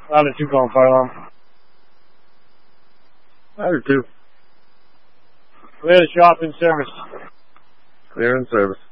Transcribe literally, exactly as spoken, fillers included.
How did you go, fire alarm? I did too. Clear the shop in service. Clear in service.